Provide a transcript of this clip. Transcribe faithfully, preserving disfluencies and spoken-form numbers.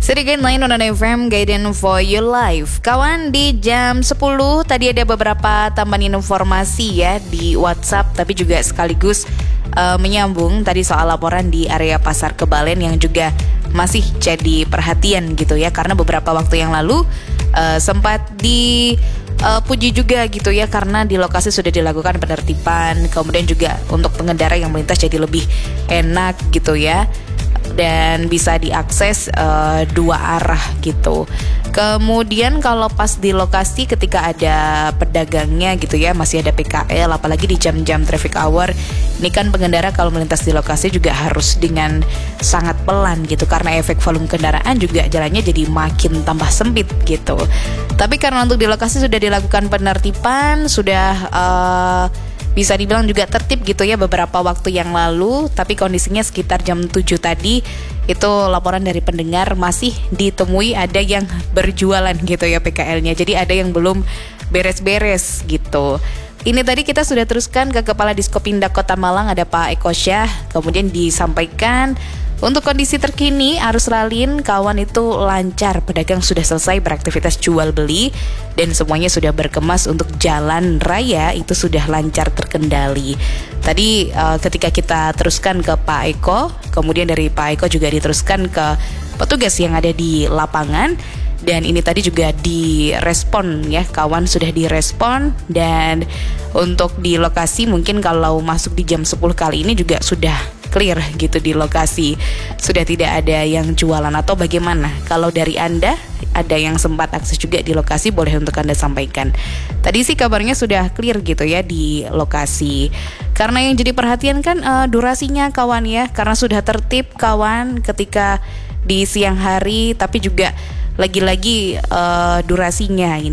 Sedikit lain on F M Guidance for Your Life. Kawan, di jam sepuluh tadi ada beberapa tambahan informasi ya di WhatsApp, tapi juga sekaligus uh, menyambung tadi soal laporan di area Pasar Kebalen yang juga masih jadi perhatian gitu ya, karena beberapa waktu yang lalu uh, sempat di uh, puji juga gitu ya, karena di lokasi sudah dilakukan penertiban, kemudian juga untuk pengendara yang melintas jadi lebih enak gitu ya, dan bisa diakses uh, dua arah gitu. Kemudian kalau pas di lokasi ketika ada pedagangnya gitu ya, masih ada P K L, apalagi di jam-jam traffic hour. Ini kan pengendara kalau melintas di lokasi juga harus dengan sangat pelan gitu, karena efek volume kendaraan juga jalannya jadi makin tambah sempit gitu. Tapi karena untuk di lokasi sudah dilakukan penertiban, sudah uh, bisa dibilang juga tertib gitu ya beberapa waktu yang lalu, tapi kondisinya sekitar jam tujuh tadi itu laporan dari pendengar masih ditemui ada yang berjualan gitu ya P K L-nya. Jadi ada yang belum beres-beres gitu. Ini tadi kita sudah teruskan ke Kepala Diskopindak Kota Malang, ada Pak Eko Syah, kemudian disampaikan untuk kondisi terkini arus lalin kawan itu lancar, pedagang sudah selesai beraktivitas jual beli dan semuanya sudah berkemas untuk jalan raya itu sudah lancar terkendali. Tadi uh, ketika kita teruskan ke Pak Eko, kemudian dari Pak Eko juga diteruskan ke petugas yang ada di lapangan, dan ini tadi juga direspon ya kawan, sudah direspon. Dan untuk di lokasi mungkin kalau masuk di jam sepuluh kali ini juga sudah clear gitu di lokasi, sudah tidak ada yang jualan atau bagaimana. Kalau dari Anda ada yang sempat akses juga di lokasi, boleh untuk Anda sampaikan. Tadi sih kabarnya sudah clear gitu ya di lokasi. Karena yang jadi perhatian kan uh, durasinya kawan ya, karena sudah tertib kawan ketika di siang hari, tapi juga lagi-lagi uh, durasinya ini